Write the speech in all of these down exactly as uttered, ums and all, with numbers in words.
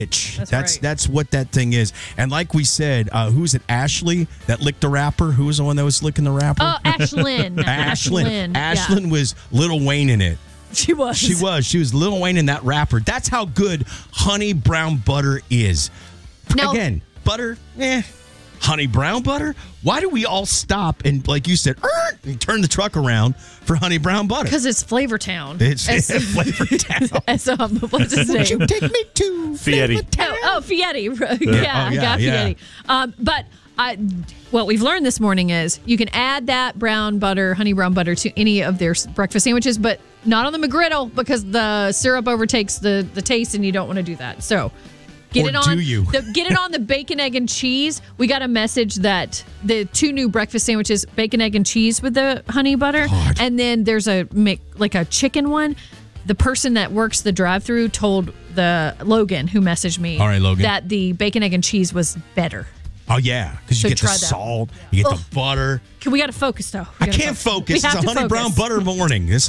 That's That's that's, right. that's what that thing is. And like we said, uh, who's it? Ashley that licked the rapper. Who was the one that was licking the rapper? Oh, Ashlyn. Ashlyn. Ashlyn. Ashlyn Yeah. was Lil Wayne in it. She was. She was. She was Lil Wayne in that rapper. That's how good honey brown butter is. Now- Again, butter, eh. Honey brown butter? Why do we all stop and, like you said, er, and turn the truck around for honey brown butter? Because it's Flavor Town. It's As- Flavor Town. As, um, what's his name? You take me to Fietti. Flavor Town. Oh, oh Fietti. yeah, Oh, yeah, Guy yeah. Fieri. Um, but I, what we've learned this morning is you can add that brown butter, honey brown butter, to any of their s- breakfast sandwiches, but not on the McGriddle because the syrup overtakes the, the taste and you don't want to do that. So get Or it on do you? The, get it on the bacon, egg, and cheese. We got a message that the two new breakfast sandwiches, bacon, egg, and cheese with the honey butter, God. and then there's a Mc- like a chicken one. The person that works the drive-through told the Logan who messaged me All right, Logan. that the bacon, egg, and cheese was better. Oh, yeah. Because you So get the try that. salt, you get Ugh. the butter. We got to focus, though. We I gotta can't focus. We It's have a to honey focus. brown butter morning. It's-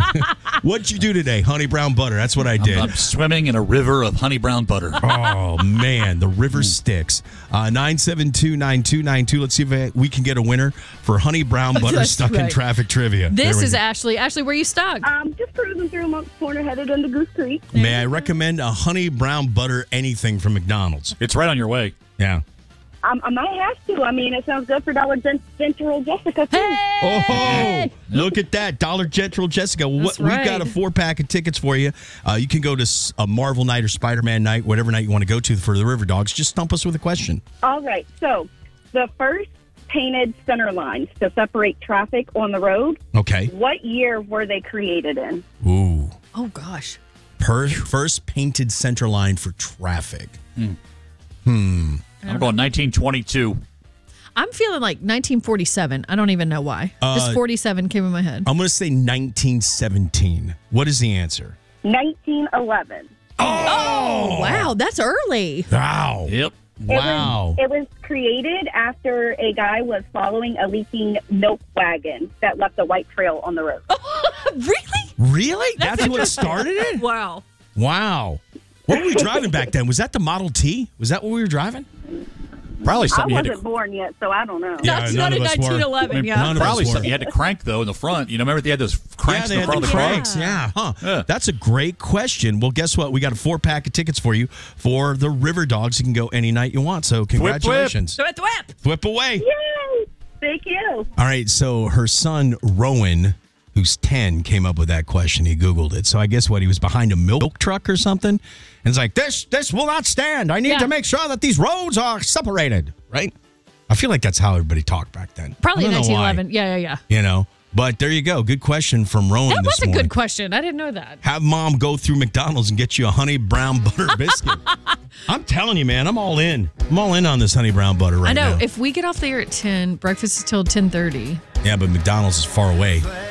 What'd you do today? Honey brown butter. That's what I did. I'm swimming in a river of honey brown butter. Oh, man. The river sticks. Uh, nine seven two, nine two nine two. Let's see if we can get a winner for honey brown butter That's stuck in right. traffic trivia. This There we is go. Ashley. Ashley, where you stuck? Um, just cruising through Monk's Corner, headed into Goose Creek. May I recommend a honey brown butter anything from McDonald's? It's right on your way. Yeah. Um, I might have to. I mean, it sounds good for Dollar Gen- General Jessica, too. Oh, look at that. Dollar General Jessica. What, That's We've right. got a four pack of tickets for you. Uh, you can go to s- a Marvel night or Spider Man night, whatever night you want to go to for the River Dogs. Just stump us with a question. All right. So, the first painted center lines to separate traffic on the road, Okay. what year were they created in? Ooh. Oh, gosh. Per, first painted center line for traffic. I'm going nineteen twenty-two. I'm feeling like nineteen forty-seven. I don't even know why. Uh, Just forty-seven came in my head. I'm going to say nineteen seventeen. What is the answer? nineteen eleven. Oh, wow. That's early. Wow. Yep. Wow. It was, it was created after a guy was following a leaking milk wagon that left a white trail on the road. Really? Really? That's what started it? Wow. Wow. What were we driving back then? Was that the Model T? Was that what we were driving? Probably I something you had wasn't to. born yet, so I don't know. Yeah, That's none not of in us were. nineteen eleven, yeah. None of us Probably were. something you had to crank though in the front. You know, remember they had those cranks Yeah, in they the had front the of the car. cranks. Yeah, huh? Yeah. That's a great question. Well, guess what? We got a four pack of tickets for you for the River Dogs. You can go any night you want. So congratulations. Whip, whip. Whip away. Yay! Thank you. All right. So her son Rowan, who's ten, came up with that question. He Googled it. So I guess what, he was behind a milk truck or something, and it's like this. This will not stand. I need Yeah. to make sure that these roads are separated. Right. I feel like that's how everybody talked back then. Probably I don't know nineteen why, eleven. Yeah, yeah, yeah. You know. But there you go. Good question from Rowan That this was a morning. good question. I didn't know that. Have mom go through McDonald's and get you a honey brown butter biscuit. I'm telling you, man, I'm all in. I'm all in on this honey brown butter right I know. now. If we get off the air at ten, breakfast is till ten thirty. Yeah, but McDonald's is far away.